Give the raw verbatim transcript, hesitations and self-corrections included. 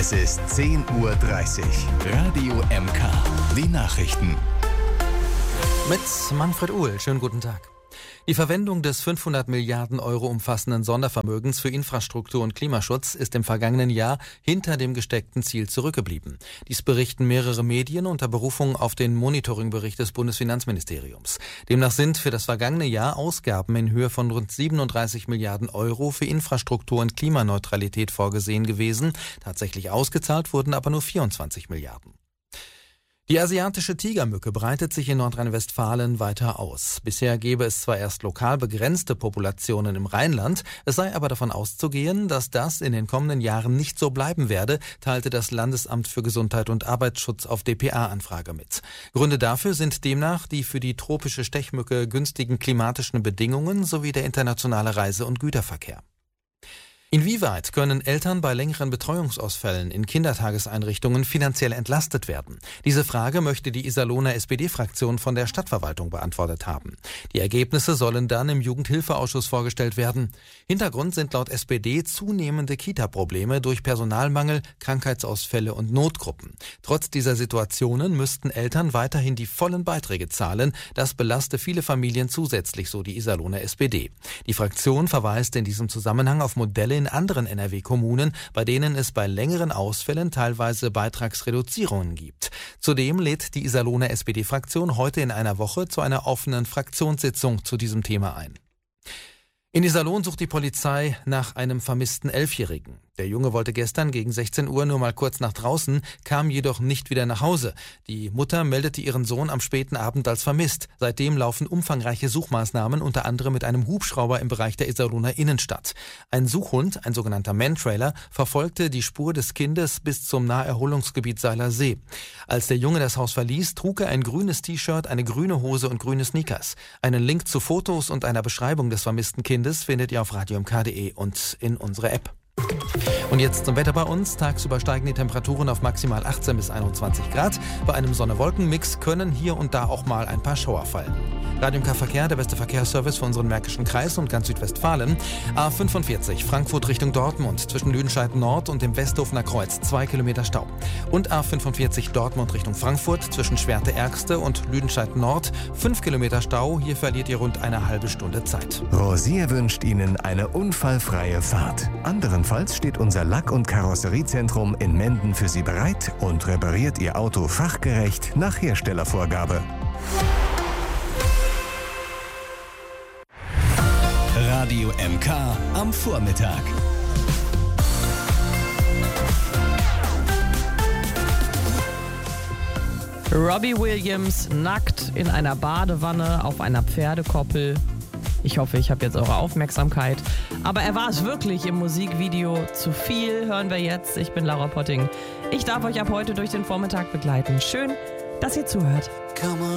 Es ist zehn Uhr dreißig. Radio M K. Die Nachrichten. Mit Manfred Uhl. Schönen guten Tag. Die Verwendung des fünfhundert Milliarden Euro umfassenden Sondervermögens für Infrastruktur und Klimaschutz ist im vergangenen Jahr hinter dem gesteckten Ziel zurückgeblieben. Dies berichten mehrere Medien unter Berufung auf den Monitoringbericht des Bundesfinanzministeriums. Demnach sind für das vergangene Jahr Ausgaben in Höhe von rund siebenunddreißig Milliarden Euro für Infrastruktur und Klimaneutralität vorgesehen gewesen. Tatsächlich ausgezahlt wurden aber nur vierundzwanzig Milliarden. Die asiatische Tigermücke breitet sich in Nordrhein-Westfalen weiter aus. Bisher gäbe es zwar erst lokal begrenzte Populationen im Rheinland, es sei aber davon auszugehen, dass das in den kommenden Jahren nicht so bleiben werde, teilte das Landesamt für Gesundheit und Arbeitsschutz auf D P A-Anfrage mit. Gründe dafür sind demnach die für die tropische Stechmücke günstigen klimatischen Bedingungen sowie der internationale Reise- und Güterverkehr. Inwieweit können Eltern bei längeren Betreuungsausfällen in Kindertageseinrichtungen finanziell entlastet werden? Diese Frage möchte die Iserlohner S P D-Fraktion von der Stadtverwaltung beantwortet haben. Die Ergebnisse sollen dann im Jugendhilfeausschuss vorgestellt werden. Hintergrund sind laut S P D zunehmende Kita-Probleme durch Personalmangel, Krankheitsausfälle und Notgruppen. Trotz dieser Situationen müssten Eltern weiterhin die vollen Beiträge zahlen. Das belaste viele Familien zusätzlich, so die Iserlohner S P D. Die Fraktion verweist in diesem Zusammenhang auf Modelle in anderen N R W-Kommunen, bei denen es bei längeren Ausfällen teilweise Beitragsreduzierungen gibt. Zudem lädt die Iserlohner S P D-Fraktion heute in einer Woche zu einer offenen Fraktionssitzung zu diesem Thema ein. In Iserlohn sucht die Polizei nach einem vermissten Elfjährigen. Der Junge wollte gestern gegen sechzehn Uhr nur mal kurz nach draußen, kam jedoch nicht wieder nach Hause. Die Mutter meldete ihren Sohn am späten Abend als vermisst. Seitdem laufen umfangreiche Suchmaßnahmen, unter anderem mit einem Hubschrauber im Bereich der Iserlohner Innenstadt. Ein Suchhund, ein sogenannter Mantrailer, verfolgte die Spur des Kindes bis zum Naherholungsgebiet Seiler See. Als der Junge das Haus verließ, trug er ein grünes T-Shirt, eine grüne Hose und grüne Sneakers. Einen Link zu Fotos und einer Beschreibung des vermissten Kindes findet ihr auf radio m k punkt d e und in unserer App. Und jetzt zum Wetter bei uns. Tagsüber steigen die Temperaturen auf maximal achtzehn bis einundzwanzig Grad. Bei einem Sonne-Wolken-Mix können hier und da auch mal ein paar Schauer fallen. Radio M K Verkehr, der beste Verkehrsservice für unseren Märkischen Kreis und ganz Südwestfalen. A fünfundvierzig, Frankfurt Richtung Dortmund, zwischen Lüdenscheid Nord und dem Westhofener Kreuz, zwei Kilometer Stau. Und A fünfundvierzig, Dortmund Richtung Frankfurt, zwischen Schwerte-Ergste und Lüdenscheid Nord, fünf Kilometer Stau. Hier verliert ihr rund eine halbe Stunde Zeit. Rosier wünscht Ihnen eine unfallfreie Fahrt. Anderenfalls steht unser Lack- und Karosseriezentrum in Menden für Sie bereit und repariert Ihr Auto fachgerecht nach Herstellervorgabe. Radio M K am Vormittag. Robbie Williams nackt in einer Badewanne auf einer Pferdekoppel. Ich hoffe, ich habe jetzt eure Aufmerksamkeit. Aber er war es wirklich im Musikvideo. Zu viel hören wir jetzt. Ich bin Laura Potting. Ich darf euch ab heute durch den Vormittag begleiten. Schön, dass ihr zuhört.